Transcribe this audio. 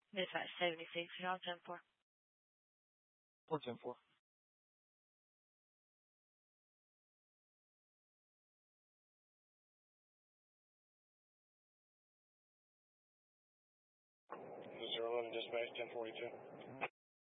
Dispatch 76, y'all 10-4. 410-4. This is 11 dispatch 1042.